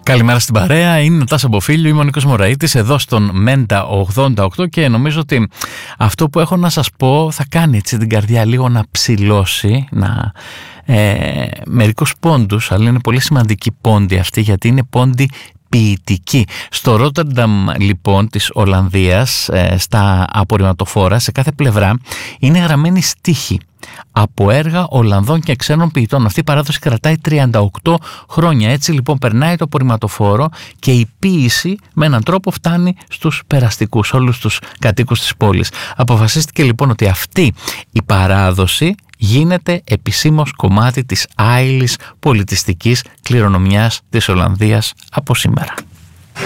Καλημέρα στην παρέα, είναι ο Τάσος Μποφίλιου, είμαι ο Νίκος Μωραΐτης εδώ στον Μέντα 88 και νομίζω ότι αυτό που έχω να σας πω θα κάνει έτσι την καρδιά λίγο να ψηλώσει, μερικούς πόντους, αλλά είναι πολύ σημαντική πόντη αυτή γιατί είναι πόντη ποιητική. Στο Ρότερνταμ λοιπόν της Ολλανδίας, στα απορριμματοφόρα, σε κάθε πλευρά είναι γραμμένοι στίχοι από έργα Ολλανδών και ξένων ποιητών. Αυτή η παράδοση κρατάει 38 χρόνια. Έτσι λοιπόν περνάει το απορριμματοφόρο και η ποίηση με έναν τρόπο φτάνει στους περαστικούς, όλους τους κατοίκους της πόλης. Αποφασίστηκε λοιπόν ότι αυτή η παράδοση γίνεται επισήμως κομμάτι της άειλης πολιτιστικής κληρονομιάς της Ολλανδίας από σήμερα.